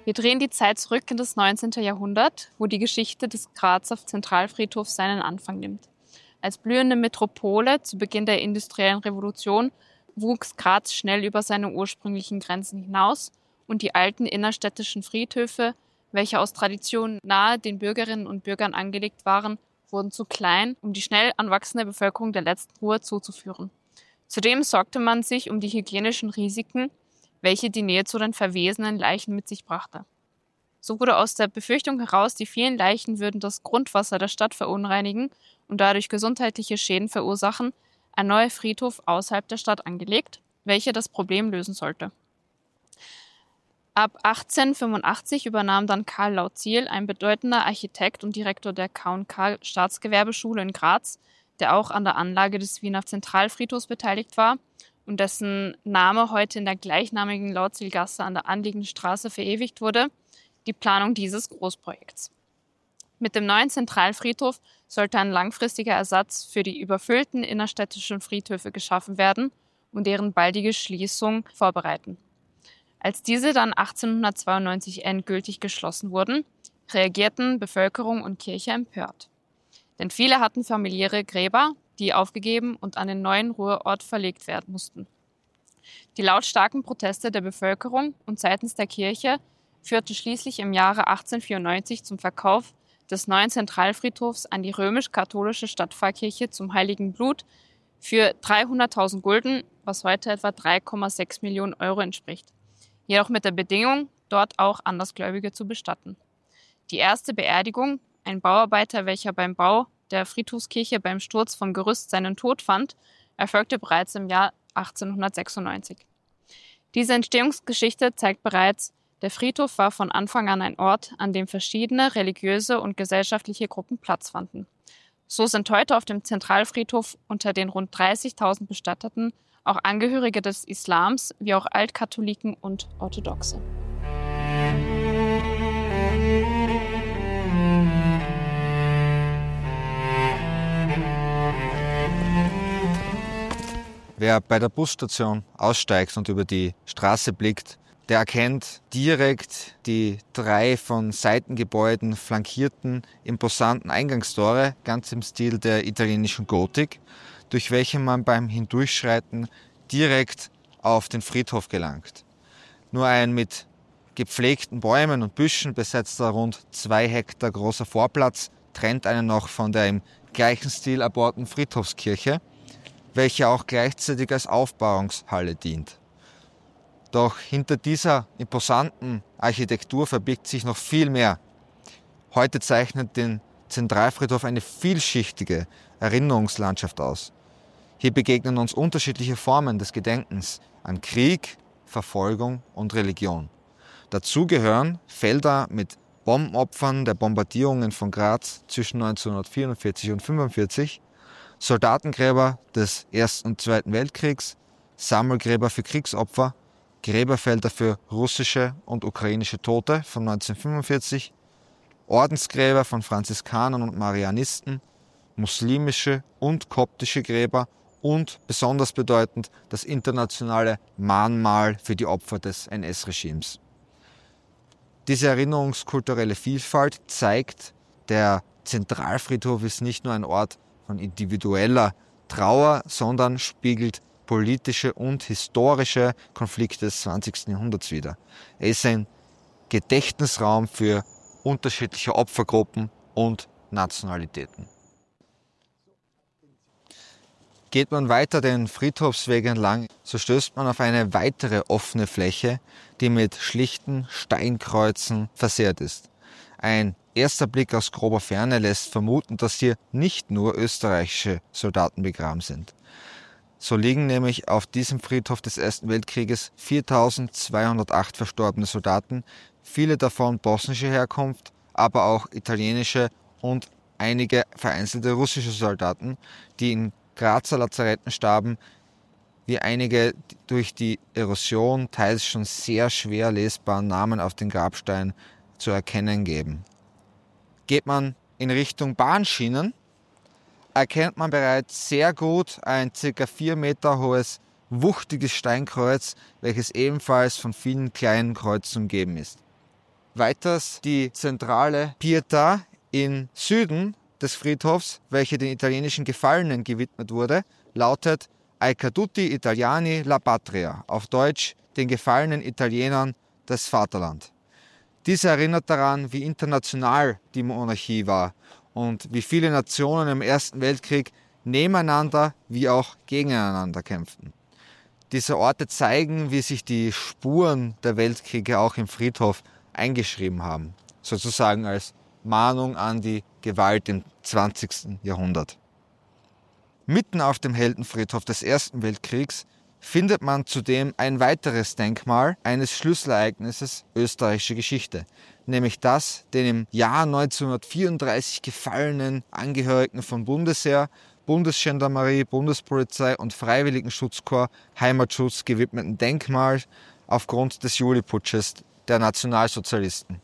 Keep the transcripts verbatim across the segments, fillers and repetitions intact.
Wir drehen die Zeit zurück in das neunzehnte. Jahrhundert, wo die Geschichte des Grazer Zentralfriedhofs seinen Anfang nimmt. Als blühende Metropole zu Beginn der industriellen Revolution wuchs Graz schnell über seine ursprünglichen Grenzen hinaus und die alten innerstädtischen Friedhöfe, welche aus Tradition nahe den Bürgerinnen und Bürgern angelegt waren, wurden zu klein, um die schnell anwachsende Bevölkerung der letzten Ruhe zuzuführen. Zudem sorgte man sich um die hygienischen Risiken, welche die Nähe zu den verwesenen Leichen mit sich brachte. So wurde aus der Befürchtung heraus, die vielen Leichen würden das Grundwasser der Stadt verunreinigen und dadurch gesundheitliche Schäden verursachen, ein neuer Friedhof außerhalb der Stadt angelegt, welcher das Problem lösen sollte. Ab achtzehnhundertfünfundachtzig übernahm dann Karl Lauziel, ein bedeutender Architekt und Direktor der K und K Staatsgewerbeschule in Graz, der auch an der Anlage des Wiener Zentralfriedhofs beteiligt war und dessen Name heute in der gleichnamigen Lauzielgasse an der anliegenden Straße verewigt wurde, die Planung dieses Großprojekts. Mit dem neuen Zentralfriedhof sollte ein langfristiger Ersatz für die überfüllten innerstädtischen Friedhöfe geschaffen werden und deren baldige Schließung vorbereiten. Als diese dann achtzehnhundertzweiundneunzig endgültig geschlossen wurden, reagierten Bevölkerung und Kirche empört. Denn viele hatten familiäre Gräber, die aufgegeben und an den neuen Ruheort verlegt werden mussten. Die lautstarken Proteste der Bevölkerung und seitens der Kirche führten schließlich im Jahre achtzehnhundertvierundneunzig zum Verkauf des neuen Zentralfriedhofs an die römisch-katholische Stadtpfarrkirche zum Heiligen Blut für dreihunderttausend Gulden, was heute etwa drei Komma sechs Millionen Euro entspricht. Jedoch mit der Bedingung, dort auch Andersgläubige zu bestatten. Die erste Beerdigung, ein Bauarbeiter, welcher beim Bau der Friedhofskirche beim Sturz vom Gerüst seinen Tod fand, erfolgte bereits im Jahr achtzehnhundertsechsundneunzig. Diese Entstehungsgeschichte zeigt bereits, der Friedhof war von Anfang an ein Ort, an dem verschiedene religiöse und gesellschaftliche Gruppen Platz fanden. So sind heute auf dem Zentralfriedhof unter den rund dreißigtausend Bestatteten auch Angehörige des Islams, wie auch Altkatholiken und Orthodoxe. Wer bei der Busstation aussteigt und über die Straße blickt, der erkennt direkt die drei von Seitengebäuden flankierten, imposanten Eingangstore, ganz im Stil der italienischen Gotik, durch welche man beim Hindurchschreiten direkt auf den Friedhof gelangt. Nur ein mit gepflegten Bäumen und Büschen besetzter rund zwei Hektar großer Vorplatz trennt einen noch von der im gleichen Stil erbauten Friedhofskirche, welche auch gleichzeitig als Aufbahrungshalle dient. Doch hinter dieser imposanten Architektur verbirgt sich noch viel mehr. Heute zeichnet den Zentralfriedhof eine vielschichtige Erinnerungslandschaft aus. Hier begegnen uns unterschiedliche Formen des Gedenkens an Krieg, Verfolgung und Religion. Dazu gehören Felder mit Bombenopfern der Bombardierungen von Graz zwischen neunzehnhundertvierundvierzig und fünfundvierzig, Soldatengräber des Ersten und Zweiten Weltkriegs, Sammelgräber für Kriegsopfer, Gräberfelder für russische und ukrainische Tote von neunzehnhundertfünfundvierzig, Ordensgräber von Franziskanern und Marianisten, muslimische und koptische Gräber und besonders bedeutend das internationale Mahnmal für die Opfer des N S-Regimes. Diese erinnerungskulturelle Vielfalt zeigt, der Zentralfriedhof ist nicht nur ein Ort von individueller Trauer, sondern spiegelt politische und historische Konflikte des zwanzigsten Jahrhunderts wider. Er ist ein Gedächtnisraum für unterschiedliche Opfergruppen und Nationalitäten. Geht man weiter den Friedhofsweg entlang, so stößt man auf eine weitere offene Fläche, die mit schlichten Steinkreuzen versehrt ist. Ein erster Blick aus grober Ferne lässt vermuten, dass hier nicht nur österreichische Soldaten begraben sind. So liegen nämlich auf diesem Friedhof des Ersten Weltkrieges viertausendzweihundertacht verstorbene Soldaten, viele davon bosnische Herkunft, aber auch italienische und einige vereinzelte russische Soldaten, die in Grazer Lazaretten starben, wie einige durch die Erosion teils schon sehr schwer lesbaren Namen auf den Grabsteinen zu erkennen geben. Geht man in Richtung Bahnschienen, erkennt man bereits sehr gut ein ca. vier Meter hohes, wuchtiges Steinkreuz, welches ebenfalls von vielen kleinen Kreuzen umgeben ist. Weiters die zentrale Pietà im Süden des Friedhofs, welche den italienischen Gefallenen gewidmet wurde, lautet Ai caduti italiani la patria, auf Deutsch den gefallenen Italienern das Vaterland. Dies erinnert daran, wie international die Monarchie war und wie viele Nationen im Ersten Weltkrieg nebeneinander wie auch gegeneinander kämpften. Diese Orte zeigen, wie sich die Spuren der Weltkriege auch im Friedhof eingeschrieben haben, sozusagen als Mahnung an die Gewalt im zwanzigsten Jahrhundert. Mitten auf dem Heldenfriedhof des Ersten Weltkriegs findet man zudem ein weiteres Denkmal eines Schlüsselereignisses österreichischer Geschichte, nämlich das den im Jahr neunzehnhundertvierunddreißig gefallenen Angehörigen von Bundesheer, Bundesgendarmerie, Bundespolizei und Freiwilligenschutzkorps Heimatschutz gewidmeten Denkmal aufgrund des Juliputsches der Nationalsozialisten.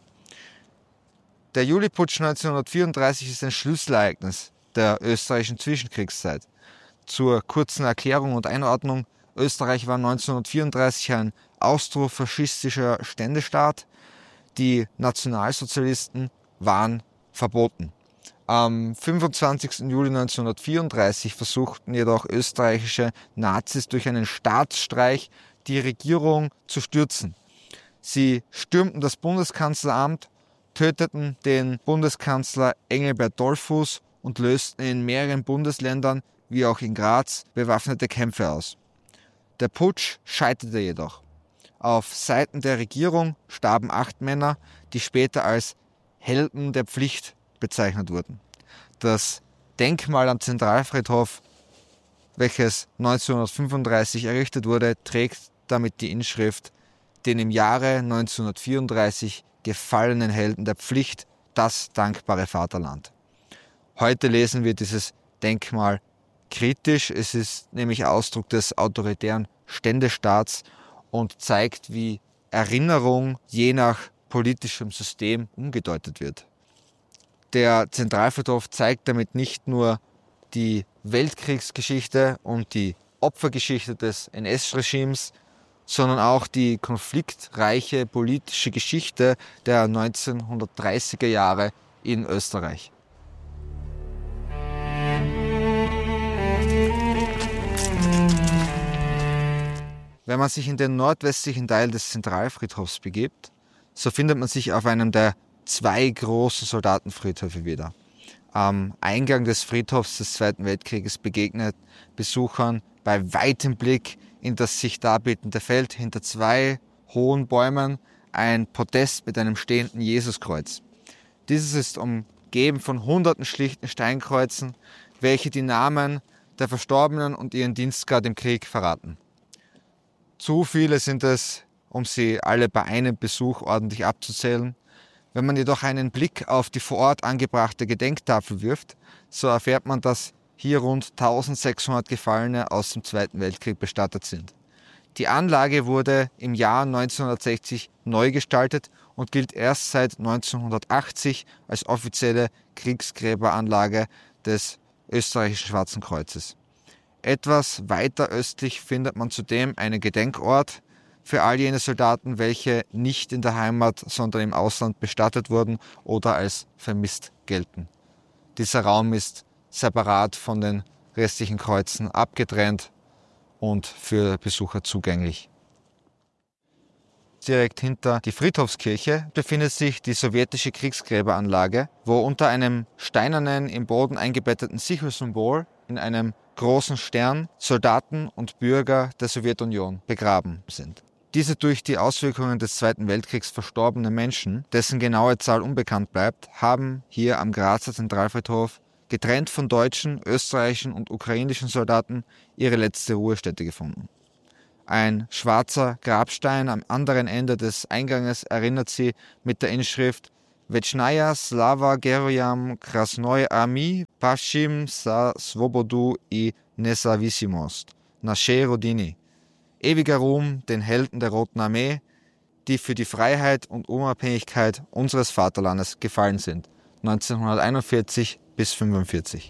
Der Juliputsch neunzehnhundertvierunddreißig ist ein Schlüsselereignis der österreichischen Zwischenkriegszeit. Zur kurzen Erklärung und Einordnung: Österreich war neunzehnhundertvierunddreißig ein austrofaschistischer Ständestaat. Die Nationalsozialisten waren verboten. Am fünfundzwanzigsten Juli neunzehnhundertvierunddreißig versuchten jedoch österreichische Nazis durch einen Staatsstreich die Regierung zu stürzen. Sie stürmten das Bundeskanzleramt, töteten den Bundeskanzler Engelbert Dollfuß und lösten in mehreren Bundesländern, wie auch in Graz, bewaffnete Kämpfe aus. Der Putsch scheiterte jedoch. Auf Seiten der Regierung starben acht Männer, die später als Helden der Pflicht bezeichnet wurden. Das Denkmal am Zentralfriedhof, welches neunzehnhundertfünfunddreißig errichtet wurde, trägt damit die Inschrift: den im Jahre neunzehnhundertvierunddreißig gefallenen Helden der Pflicht, das dankbare Vaterland. Heute lesen wir dieses Denkmal kritisch. Es ist nämlich Ausdruck des autoritären Ständestaats und zeigt, wie Erinnerung je nach politischem System umgedeutet wird. Der Zentralfriedhof zeigt damit nicht nur die Weltkriegsgeschichte und die Opfergeschichte des N S-Regimes, sondern auch die konfliktreiche politische Geschichte der neunzehnhundertdreißiger Jahre in Österreich. Wenn man sich in den nordwestlichen Teil des Zentralfriedhofs begibt, so findet man sich auf einem der zwei großen Soldatenfriedhöfe wieder. Am Eingang des Friedhofs des Zweiten Weltkrieges begegnet Besuchern bei weitem Blick in das sich darbietende Feld hinter zwei hohen Bäumen ein Podest mit einem stehenden Jesuskreuz. Dieses ist umgeben von hunderten schlichten Steinkreuzen, welche die Namen der Verstorbenen und ihren Dienstgrad im Krieg verraten. Zu viele sind es, um sie alle bei einem Besuch ordentlich abzuzählen. Wenn man jedoch einen Blick auf die vor Ort angebrachte Gedenktafel wirft, so erfährt man, dass hier rund eintausendsechshundert Gefallene aus dem Zweiten Weltkrieg bestattet sind. Die Anlage wurde im Jahr neunzehnhundertsechzig neu gestaltet und gilt erst seit neunzehnhundertachtzig als offizielle Kriegsgräberanlage des österreichischen Schwarzen Kreuzes. Etwas weiter östlich findet man zudem einen Gedenkort für all jene Soldaten, welche nicht in der Heimat, sondern im Ausland bestattet wurden oder als vermisst gelten. Dieser Raum ist separat von den restlichen Kreuzen abgetrennt und für Besucher zugänglich. Direkt hinter die Friedhofskirche befindet sich die sowjetische Kriegsgräberanlage, wo unter einem steinernen, im Boden eingebetteten Sichelsymbol in einem großen Stern Soldaten und Bürger der Sowjetunion begraben sind. Diese durch die Auswirkungen des Zweiten Weltkriegs verstorbenen Menschen, dessen genaue Zahl unbekannt bleibt, haben hier am Grazer Zentralfriedhof, getrennt von deutschen, österreichischen und ukrainischen Soldaten, ihre letzte Ruhestätte gefunden. Ein schwarzer Grabstein am anderen Ende des Einganges erinnert sie mit der Inschrift Večnaja slava Geroyam Krasnoj Armii Pashim za svobodu i nezavisimost, Naše rodini. Ewiger Ruhm den Helden der Roten Armee, die für die Freiheit und Unabhängigkeit unseres Vaterlandes gefallen sind, neunzehnhunderteinundvierzig bis fünfundvierzig.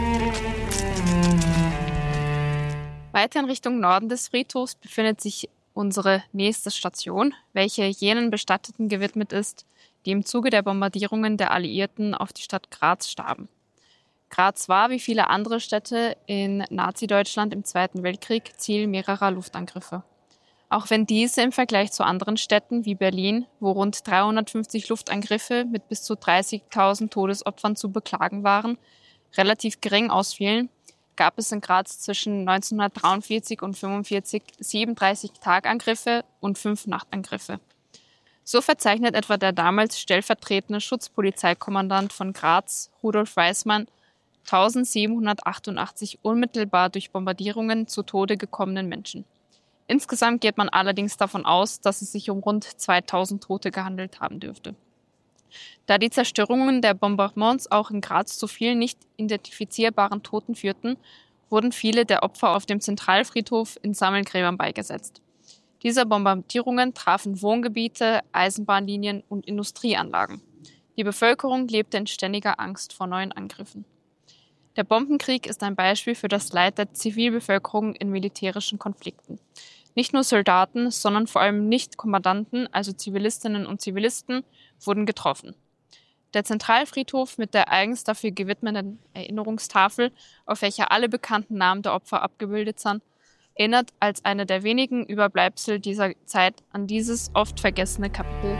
Weiter in Richtung Norden des Friedhofs befindet sich unsere nächste Station, welche jenen Bestatteten gewidmet ist, die im Zuge der Bombardierungen der Alliierten auf die Stadt Graz starben. Graz war, wie viele andere Städte in Nazi-Deutschland im Zweiten Weltkrieg, Ziel mehrerer Luftangriffe. Auch wenn diese im Vergleich zu anderen Städten wie Berlin, wo rund dreihundertfünfzig Luftangriffe mit bis zu dreißigtausend Todesopfern zu beklagen waren, relativ gering ausfielen, gab es in Graz zwischen neunzehnhundertdreiundvierzig und fünfundvierzig siebenunddreißig Tagangriffe und fünf Nachtangriffe. So verzeichnet etwa der damals stellvertretende Schutzpolizeikommandant von Graz, Rudolf Weismann, eintausendsiebenhundertachtundachtzig unmittelbar durch Bombardierungen zu Tode gekommenen Menschen. Insgesamt geht man allerdings davon aus, dass es sich um rund zweitausend Tote gehandelt haben dürfte. Da die Zerstörungen der Bombardements auch in Graz zu vielen nicht identifizierbaren Toten führten, wurden viele der Opfer auf dem Zentralfriedhof in Sammelgräbern beigesetzt. Diese Bombardierungen trafen Wohngebiete, Eisenbahnlinien und Industrieanlagen. Die Bevölkerung lebte in ständiger Angst vor neuen Angriffen. Der Bombenkrieg ist ein Beispiel für das Leid der Zivilbevölkerung in militärischen Konflikten. Nicht nur Soldaten, sondern vor allem Nicht-Kommandanten, also Zivilistinnen und Zivilisten, wurden getroffen. Der Zentralfriedhof mit der eigens dafür gewidmeten Erinnerungstafel, auf welcher alle bekannten Namen der Opfer abgebildet sind, erinnert als eine der wenigen Überbleibsel dieser Zeit an dieses oft vergessene Kapitel.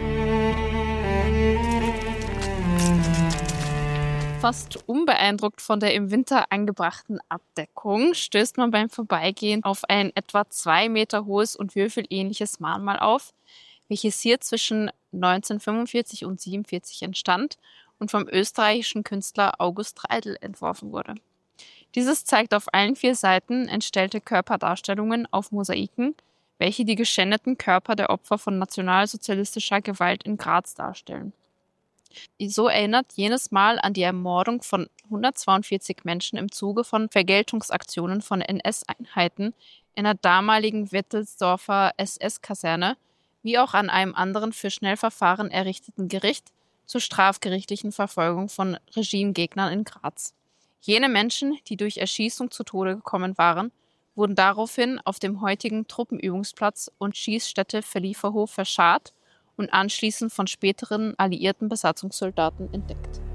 Fast unbeeindruckt von der im Winter angebrachten Abdeckung stößt man beim Vorbeigehen auf ein etwa zwei Meter hohes und würfelähnliches Mahnmal auf, welches hier zwischen neunzehnhundertfünfundvierzig und siebenundvierzig entstand und vom österreichischen Künstler August Reidl entworfen wurde. Dieses zeigt auf allen vier Seiten entstellte Körperdarstellungen auf Mosaiken, welche die geschändeten Körper der Opfer von nationalsozialistischer Gewalt in Graz darstellen. So erinnert jenes Mal an die Ermordung von hundertzweiundvierzig Menschen im Zuge von Vergeltungsaktionen von N S-Einheiten in der damaligen Wittelsdorfer S S-Kaserne, wie auch an einem anderen für Schnellverfahren errichteten Gericht zur strafgerichtlichen Verfolgung von Regimegegnern in Graz. Jene Menschen, die durch Erschießung zu Tode gekommen waren, wurden daraufhin auf dem heutigen Truppenübungsplatz und Schießstätte Verlieferhof verscharrt und anschließend von späteren alliierten Besatzungssoldaten entdeckt.